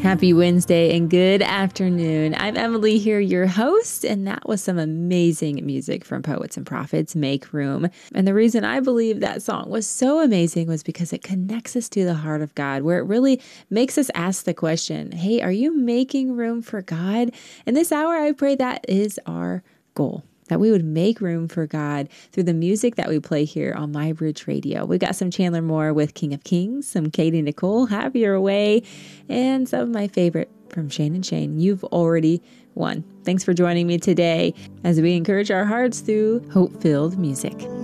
Happy Wednesday and good afternoon. I'm Emily here, your host, and that was some amazing music from Poets and Prophets, Make Room. And the reason I believe that song was so amazing was because it connects us to the heart of God, where it really makes us ask the question, hey, are you making room for God? In this hour, I pray that is our goal, that we would make room for God through the music that we play here on My Bridge Radio. We've got some Chandler Moore with King of Kings, some Katie Nicole, Have Your Way, and some of my favorite from Shane and Shane, You've Already Won. Thanks for joining me today as we encourage our hearts through hope-filled music.